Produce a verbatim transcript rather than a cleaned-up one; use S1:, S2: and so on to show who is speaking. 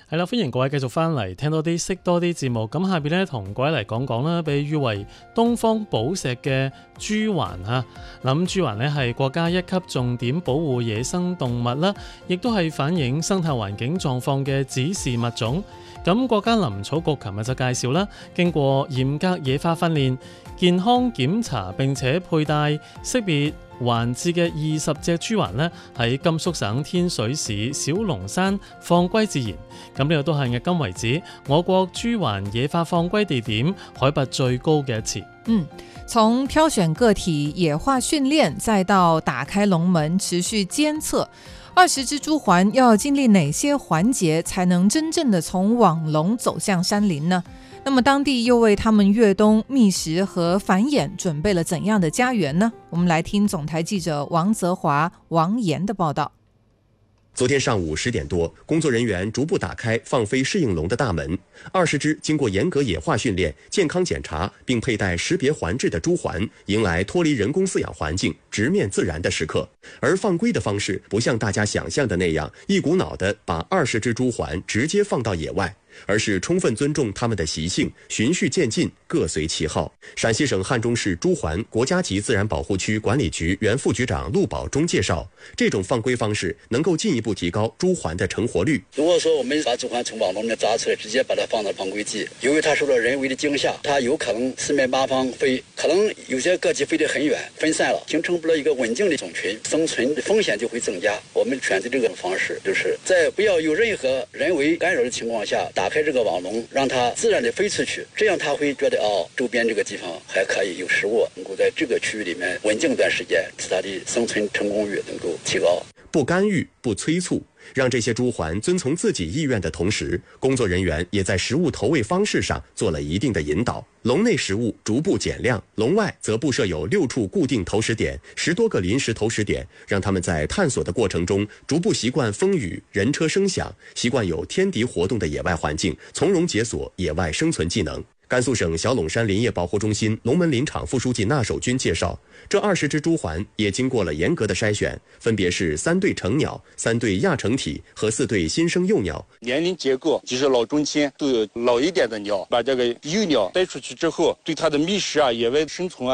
S1: 係啦，歡迎各位繼續翻嚟聽多啲識多啲節目。咁下邊咧同各位嚟講講啦，被譽為東方寶石嘅朱鹮嚇。咁朱鹮咧係國家一級重點保護野生動物啦，亦都係反映生態環境狀況嘅指示物種。咁國家林草局琴日就介紹啦，經過嚴格野化訓練、健康檢查並且佩戴識別環節嘅二十隻朱鹮呢，喺甘肅省天水市小龍山放歸自然。咁呢個都係迄今為止我國朱鹮野化放歸地點海拔最高嘅一次。
S2: 嗯，從挑選個體、野化訓練，再到打開籠門持續監測，二十隻朱鹮要經歷哪些環節才能真正的從網籠走向山林呢？那麼當地又為他們越冬覓食和繁衍準備了怎樣的家園呢？我們來聽總台記者王澤華、王岩的報道。
S3: 昨天上午十點多，工作人員逐步打開放飛適應籠的大門，二十隻經過嚴格野化訓練、健康檢查並佩戴識別環制的朱鹮，迎來脫離人工飼養環境、直面自然的時刻。而放歸的方式不像大家想象的那樣，一股腦的把二十隻朱鹮直接放到野外，而是充分尊重他們的習性，循序漸進，各隨其好。陝西省漢中市朱鹮國家級自然保護區管理局原副局長陸寶忠介紹，這種放歸方式能夠進一步提高朱鹮的成活率。
S4: 如果說我們把朱鹮從網籠裡面抓出來，直接把它放到放歸地，由於它受到人為的驚嚇，它有可能四面八方飛，可能有些個體飛得很遠，分散了，形成不了一個穩定的種群，生存風險就會增加。我們選擇這個方式，就是在不要有任何人為干擾的情況下，打開這個網籠，讓它自然的飛出去，這樣它會覺得哦，周邊這個地方還可以有食物，能夠在這個區域裡面穩定一段時間，使它的生存成功率能夠提高。
S3: 不干預，不催促，讓這些朱鹮遵從自己意願的同時，工作人員也在食物投餵方式上做了一定的引導。籠內食物逐步減量，籠外則布設有六處固定投食點，十多個臨時投食點，讓他們在探索的過程中逐步習慣風雨、人車聲響，習慣有天敵活動的野外環境，從容解鎖野外生存技能。甘肅省小龍山林業保護中心龍門林場副書記納守軍介紹，這二十隻朱鹮也經過了嚴格的篩選，分別是三對成鳥、三對亞成體和四對新生幼鳥。
S5: 年齡結構就是老中青，都有老一點的鳥，把這個幼鳥帶出去之後，對它的覓食啊、野外生存啊